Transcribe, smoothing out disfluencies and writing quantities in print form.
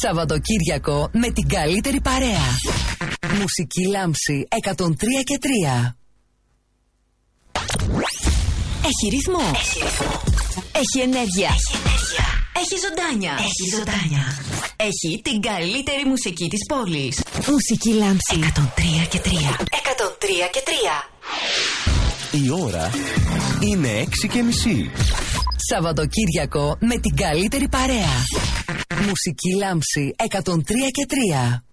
Σαββατοκύριακο με την καλύτερη παρέα. Μουσική Λάμψη 103 και 3. Έχει ρυθμό. Έχει ενέργεια. Έχει ζωντάνια. Έχει την καλύτερη μουσική της πόλης. Μουσική Λάμψη 103 και 3. 103 και 3. Η ώρα είναι 6:30. Σαββατοκύριακο με την καλύτερη παρέα. Μουσική Λάμψη 103 και 3.